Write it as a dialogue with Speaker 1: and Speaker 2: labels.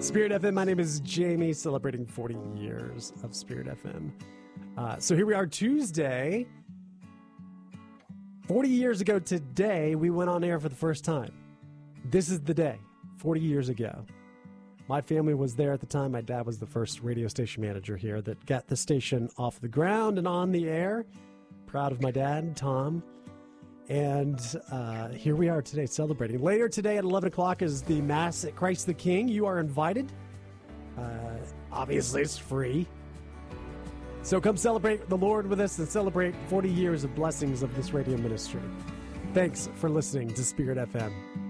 Speaker 1: Spirit FM, my name is Jamie, celebrating 40 years of Spirit FM. So here we are, Tuesday. 40 years ago today, we went on air for the first time. This is the day, 40 years ago. My family was there at the time. My dad was the first radio station manager here that got the station off the ground and on the air. Proud of my dad, Tom. And here we are today celebrating. Later today at 11 o'clock is the Mass at Christ the King. You are invited. Obviously, it's free. So come celebrate the Lord with us and celebrate 40 years of blessings of this radio ministry. Thanks for listening to Spirit FM.